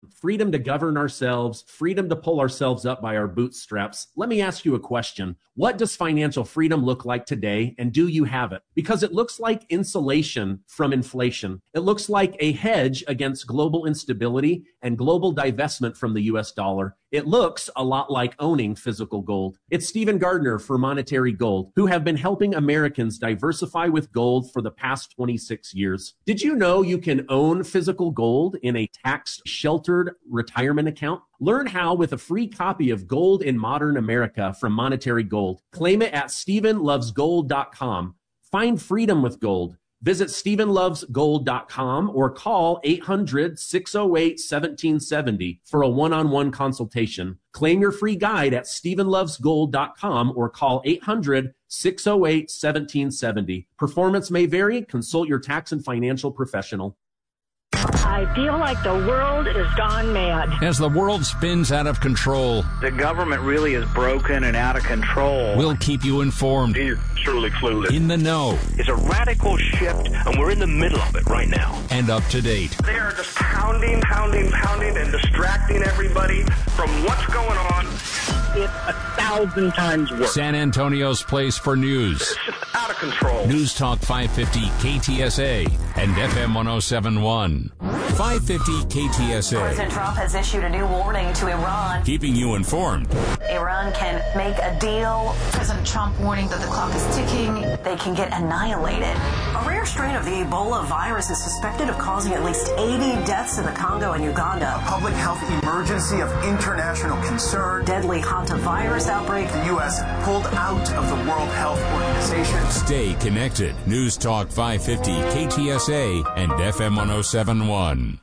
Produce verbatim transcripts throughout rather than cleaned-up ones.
freedom to govern ourselves, freedom to pull ourselves up by our bootstraps. Let me ask you a question. What does financial freedom look like today, and do you have it? Because it looks like insulation from inflation. It looks like a hedge against global instability and global divestment from the U S dollar. It looks a lot like owning physical gold. It's Stephen Gardner for Monetary Gold, who have been helping Americans diversify with gold for the past twenty-six years. Did you know you can own physical gold in a tax-sheltered retirement account? Learn how with a free copy of Gold in Modern America from Monetary Gold. Claim it at stephen loves gold dot com. Find freedom with gold. Visit stephen loves gold dot com or call eight hundred, six oh eight, one seven seven oh for a one-on-one consultation. Claim your free guide at stephen loves gold dot com or call eight hundred, six oh eight, one seven seven oh. Performance may vary. Consult your tax and financial professional. I feel like the world is gone mad. As the world spins out of control, the government really is broken and out of control. We'll keep you informed. He's truly clueless. In the know. It's a radical shift, and we're in the middle of it right now. And up to date. They are just pounding, pounding, pounding, and distracting everybody from what's going on. It's a thousand times worse. San Antonio's place for news. It's just out of control. News Talk five fifty K T S A and F M one oh seven point one. five fifty K T S A. President Trump has issued a new warning to Iran. Keeping you informed. Iran can make a deal. President Trump warning that the clock is ticking. They can get annihilated. A rare strain of the Ebola virus is suspected of causing at least eighty deaths in the Congo and Uganda. A public health emergency of international concern. Deadly hantavirus outbreak. The U S pulled out of the World Health Organization. Stay connected. News Talk five fifty K T S A and F M one oh seven point one.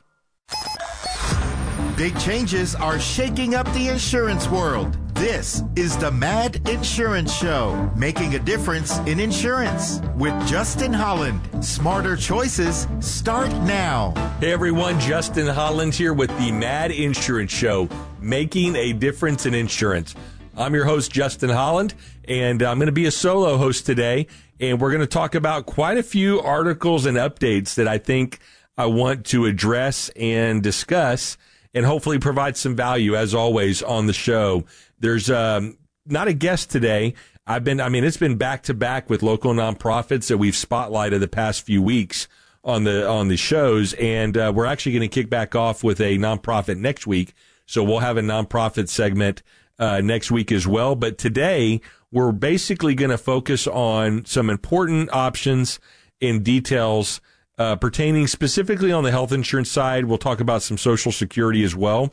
Big changes are shaking up the insurance world. This is the Mad Insurance Show, making a difference in insurance with Justin Holland. Smarter choices start now. Hey everyone, Justin Holland here with the Mad Insurance Show, making a difference in insurance. I'm your host, Justin Holland, and I'm going to be a solo host today, and we're going to talk about quite a few articles and updates that I think I want to address and discuss and hopefully provide some value, as always, on the show. There's um, not a guest today. I've been, I mean, it's been back to back with local nonprofits that we've spotlighted the past few weeks on the on the shows, and uh, we're actually going to kick back off with a nonprofit next week. So we'll have a nonprofit segment uh, next week as well. But today we're basically going to focus on some important options and details Uh, pertaining specifically on the health insurance side. We'll talk about some Social Security as well.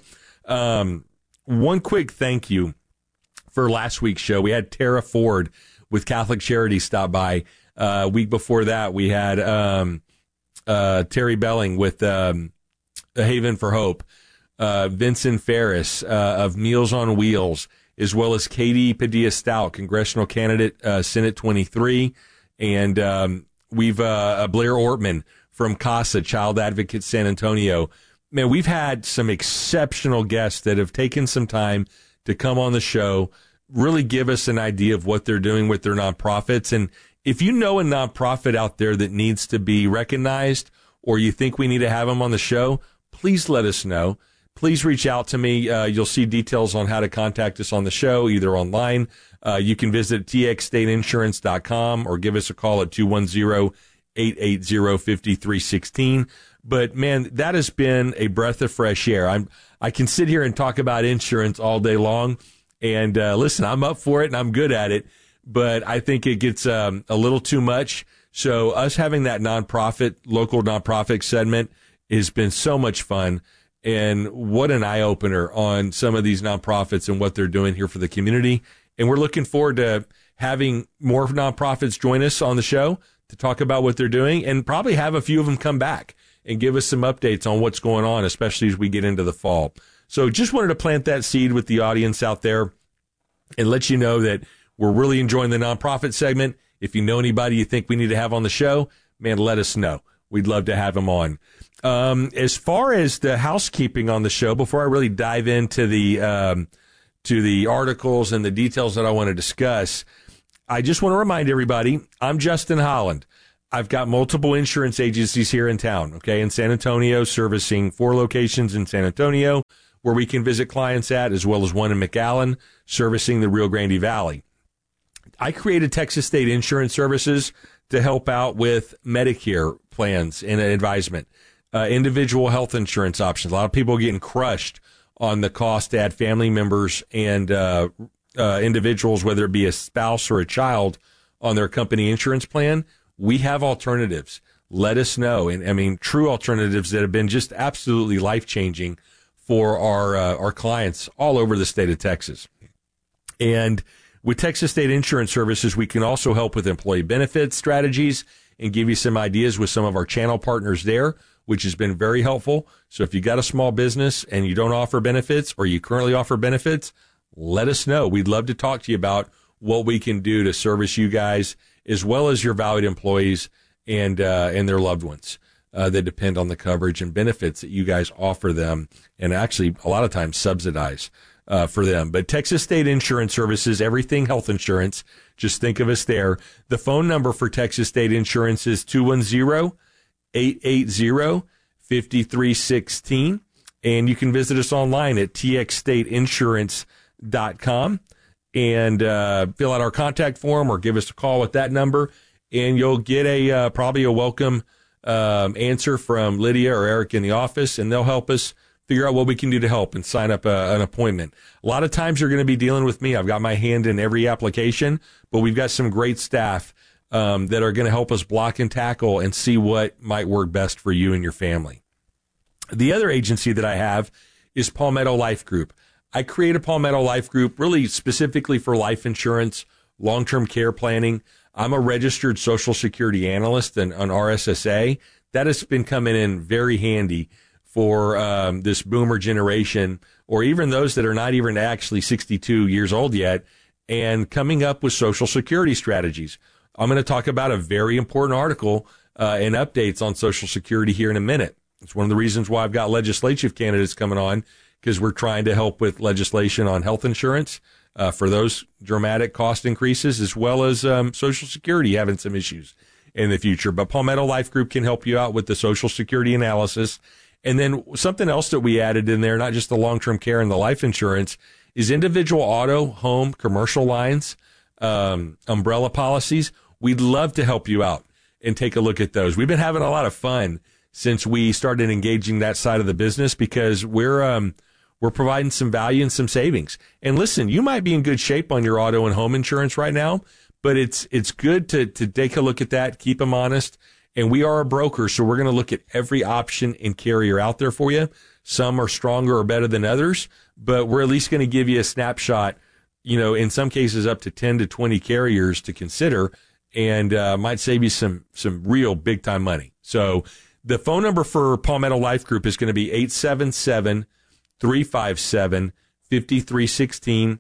Um, one quick thank you for last week's show. We had Tara Ford with Catholic Charities stop by. Uh, a week before that, we had um, uh, Terry Belling with um, Haven for Hope, uh, Vincent Ferris uh, of Meals on Wheels, as well as Katie Padilla-Stout, congressional candidate, uh, Senate twenty-three, and um, We've uh, Blair Ortman from CASA, Child Advocate San Antonio. Man, we've had some exceptional guests that have taken some time to come on the show, really give us an idea of what they're doing with their nonprofits. And if you know a nonprofit out there that needs to be recognized, or you think we need to have them on the show, please let us know. Please reach out to me. Uh, you'll see details on how to contact us on the show, either online. Uh, you can visit t x state insurance dot com or give us a call at two one zero, eight eight zero, five three one six. But, man, that has been a breath of fresh air. I'm, I can sit here and talk about insurance all day long. And, uh, listen, I'm up for it and I'm good at it. But I think it gets um, a little too much. So us having that nonprofit, local nonprofit segment has been so much fun. And what an eye-opener on some of these nonprofits and what they're doing here for the community. And we're looking forward to having more nonprofits join us on the show to talk about what they're doing, and probably have a few of them come back and give us some updates on what's going on, especially as we get into the fall. So just wanted to plant that seed with the audience out there and let you know that we're really enjoying the nonprofit segment. If you know anybody you think we need to have on the show, man, let us know. We'd love to have them on. Um, as far as the housekeeping on the show, before I really dive into the um, to the articles and the details that I want to discuss, I just want to remind everybody, I'm Justin Holland. I've got multiple insurance agencies here in town, okay, in San Antonio, servicing four locations in San Antonio where we can visit clients at, as well as one in McAllen, servicing the Rio Grande Valley. I created Texas State Insurance Services to help out with Medicare plans and advisement, uh, individual health insurance options. A lot of people are getting crushed on the cost to add family members and uh, uh, individuals, whether it be a spouse or a child, on their company insurance plan. We have alternatives. Let us know. And I mean, true alternatives that have been just absolutely life-changing for our uh, our clients all over the state of Texas. And with Texas State Insurance Services, we can also help with employee benefits strategies and give you some ideas with some of our channel partners there, which has been very helpful. So if you got a small business and you don't offer benefits, or you currently offer benefits, let us know. We'd love to talk to you about what we can do to service you guys, as well as your valued employees and uh, and their loved ones uh, that depend on the coverage and benefits that you guys offer them, and actually a lot of times subsidize uh, for them. But Texas State Insurance Services, everything health insurance, just think of us there. The phone number for Texas State Insurance is two one zero, eight eight zero, five three one six, and you can visit us online at t x state insurance dot com. And uh, fill out our contact form or give us a call with that number, and you'll get a uh, probably a welcome um, answer from Lydia or Eric in the office, and they'll help us figure out what we can do to help and sign up a, an appointment. A lot of times you're going to be dealing with me. I've got my hand in every application, but we've got some great staff um, that are going to help us block and tackle and see what might work best for you and your family. The other agency that I have is Palmetto Life Group. I created Palmetto Life Group really specifically for life insurance, long-term care planning. I'm a registered Social Security analyst and an R S S A. That has been coming in very handy for um, this boomer generation, or even those that are not even actually sixty-two years old yet, and coming up with Social Security strategies. I'm going to talk about a very important article uh, and updates on Social Security here in a minute. It's one of the reasons why I've got legislative candidates coming on, because we're trying to help with legislation on health insurance uh, for those dramatic cost increases, as well as um, Social Security having some issues in the future. But Palmetto Life Group can help you out with the Social Security analysis. And then something else that we added in there, not just the long-term care and the life insurance, is individual auto, home, commercial lines, um, umbrella policies. We'd love to help you out and take a look at those. We've been having a lot of fun since we started engaging that side of the business, because we're um, we're providing some value and some savings. And listen, you might be in good shape on your auto and home insurance right now, but it's it's good to to take a look at that, keep them honest. And we are a broker, so we're going to look at every option and carrier out there for you. Some are stronger or better than others, but we're at least going to give you a snapshot, you know, in some cases up to ten to twenty carriers to consider, and uh, might save you some some real big time money. So the phone number for Palmetto Life Group is going to be eight seven seven, three five seven, five three one six. And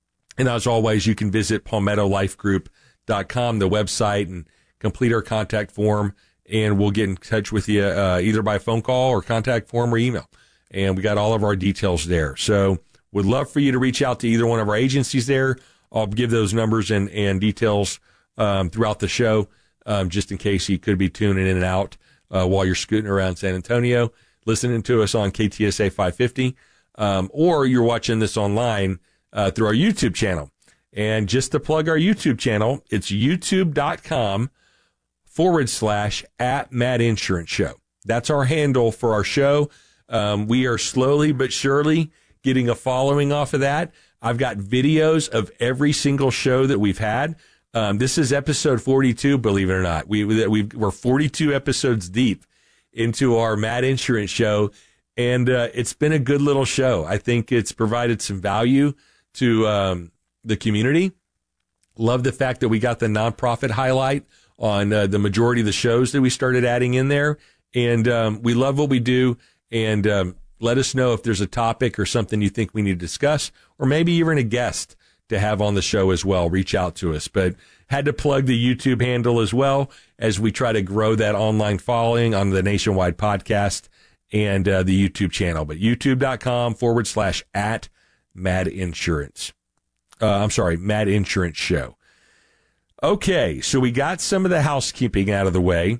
as always, you can visit palmetto life group dot com, the website, and complete our contact form, and we'll get in touch with you uh, either by phone call or contact form or email. And we got all of our details there. So would love for you to reach out to either one of our agencies there. I'll give those numbers and, and details um, throughout the show, um, just in case you could be tuning in and out Uh, while you're scooting around San Antonio, listening to us on K T S A five fifty, um, or you're watching this online uh, through our YouTube channel. And just to plug our YouTube channel, it's youtube.com forward slash at Mad Insurance Show. That's our handle for our show. Um, we are slowly but surely getting a following off of that. I've got videos of every single show that we've had. Um, this is episode forty-two, believe it or not. We, we, we're forty-two episodes deep into our Mad Insurance Show, and uh, it's been a good little show. I think it's provided some value to um, the community. Love the fact that we got the nonprofit highlight on uh, the majority of the shows that we started adding in there, and um, we love what we do, and um, let us know if there's a topic or something you think we need to discuss, or maybe even a guest to have on the show as well. Reach out to us. But had to plug the YouTube handle as well as we try to grow that online following on the Nationwide podcast and uh, the YouTube channel. But youtube.com forward slash at Mad Insurance. Uh, I'm sorry, Mad Insurance Show. Okay, so we got some of the housekeeping out of the way.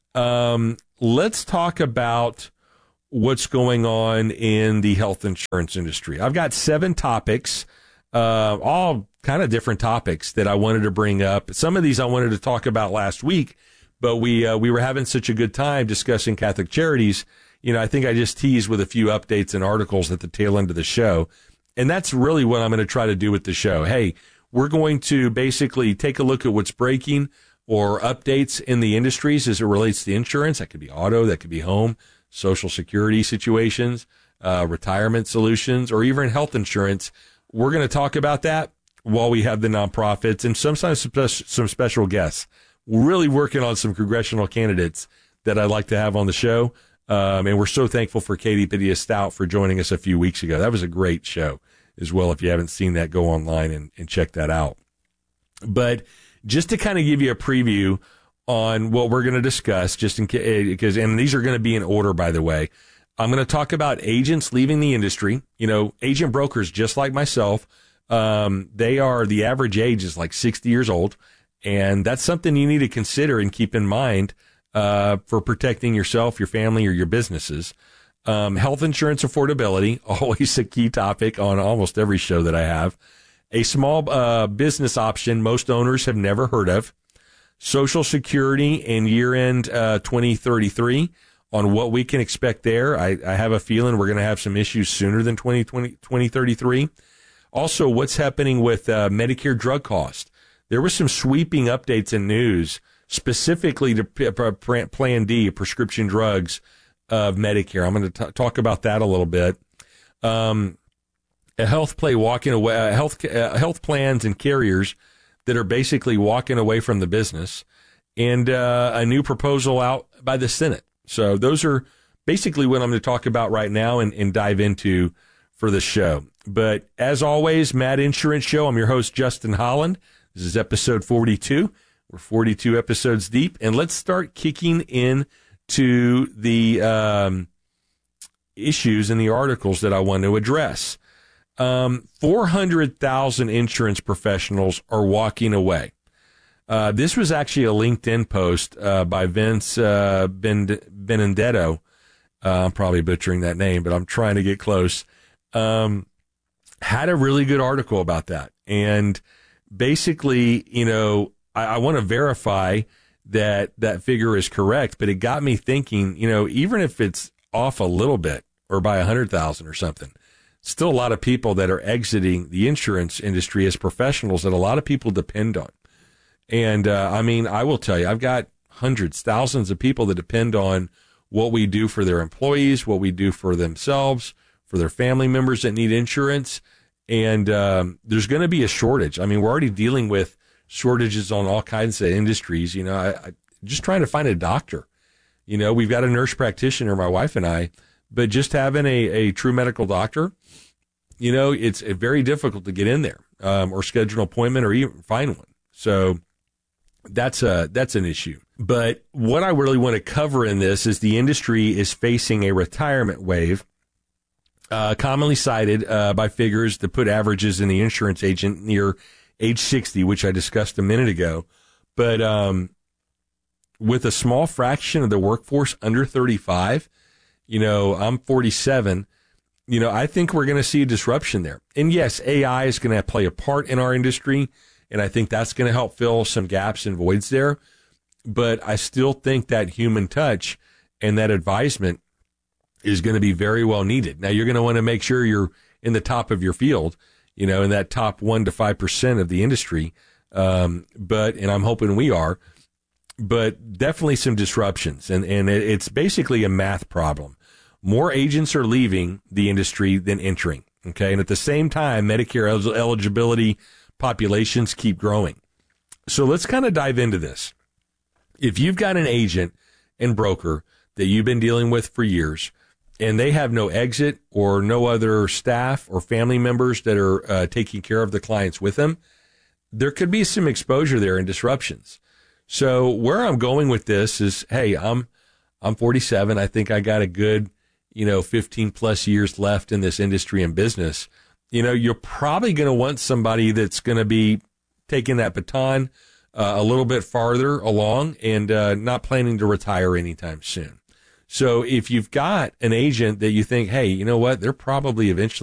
Um, let's talk about what's going on in the health insurance industry. I've got seven topics, uh, all kind of different topics that I wanted to bring up. Some of these I wanted to talk about last week, but we uh, we were having such a good time discussing Catholic Charities. You know, I think I just teased with a few updates and articles at the tail end of the show. And that's really what I'm going to try to do with the show. Hey, we're going to basically take a look at what's breaking or updates in the industries as it relates to insurance. That could be auto, that could be home, Social Security situations, uh, retirement solutions, or even health insurance. We're going to talk about that while we have the nonprofits and sometimes some special guests. We're really working on some congressional candidates that I'd like to have on the show. Um, and we're so thankful for Katie Padilla Stout for joining us a few weeks ago. That was a great show as well. If you haven't seen that, go online and, and check that out. But just to kind of give you a preview on what we're going to discuss, just in case, because, and these are going to be in order, by the way. I'm going to talk about agents leaving the industry. You know, agent brokers, just like myself, um, they are, the average age is like sixty years old. And that's something you need to consider and keep in mind, uh, for protecting yourself, your family, or your businesses. Um, health insurance affordability, always a key topic on almost every show that I have. A small, uh, business option most owners have never heard of. Social Security and year-end uh, twenty thirty-three on what we can expect there. I, I have a feeling we're going to have some issues sooner than twenty twenty, twenty thirty-three. Also, what's happening with uh, Medicare drug cost. There was some sweeping updates in news specifically to P- P- Plan D, prescription drugs of Medicare. I'm going to t- talk about that a little bit. Um, a health play walking away, uh, health uh, health plans and carriers that are basically walking away from the business, and uh, a new proposal out by the Senate. So those are basically what I'm going to talk about right now and, and dive into for the show. But as always, Mad Insurance Show, I'm your host, Justin Holland. This is episode forty-two. We're forty-two episodes deep, and let's start kicking in to the um, issues and the articles that I want to address. Um, four hundred thousand insurance professionals are walking away. Uh, this was actually a LinkedIn post uh, by Vince uh, ben- Benedetto. Uh, I'm probably butchering that name, but I'm trying to get close. Um, had a really good article about that. And basically, you know, I, I want to verify that that figure is correct, but it got me thinking, you know, even if it's off a little bit or by one hundred thousand or something, still a lot of people that are exiting the insurance industry as professionals that a lot of people depend on. And, uh, I mean, I will tell you, I've got hundreds, thousands of people that depend on what we do for their employees, what we do for themselves, for their family members that need insurance. And um, there's going to be a shortage. I mean, we're already dealing with shortages on all kinds of industries. You know, I, I just trying to find a doctor. You know, we've got a nurse practitioner, my wife and I, but just having a, a true medical doctor, you know, it's very difficult to get in there um, or schedule an appointment or even find one. So that's a, that's an issue. But what I really want to cover in this is the industry is facing a retirement wave, uh, commonly cited uh, by figures that put averages in the insurance agent near age sixty, which I discussed a minute ago. But um, with a small fraction of the workforce under thirty-five, you know, I'm forty-seven, you know, I think we're going to see a disruption there. And yes, A I is going to play a part in our industry, and I think that's going to help fill some gaps and voids there. But I still think that human touch and that advisement is going to be very well needed. Now, you're going to want to make sure you're in the top of your field, you know, in that top one to five percent of the industry. Um, but, and I'm hoping we are, but definitely some disruptions. And, and it, it's basically a math problem. More agents are leaving the industry than entering. Okay. And at the same time, Medicare el- eligibility populations keep growing. So let's kind of dive into this. If you've got an agent and broker that you've been dealing with for years, and they have no exit or no other staff or family members that are uh, taking care of the clients with them, there could be some exposure there and disruptions. So where I'm going with this is, hey, I'm I'm forty-seven. I think I got a good, you know, fifteen plus years left in this industry and business. You know, you're probably going to want somebody that's going to be taking that baton uh, a little bit farther along and uh, not planning to retire anytime soon. So if you've got an agent that you think, hey, you know what, they're probably eventually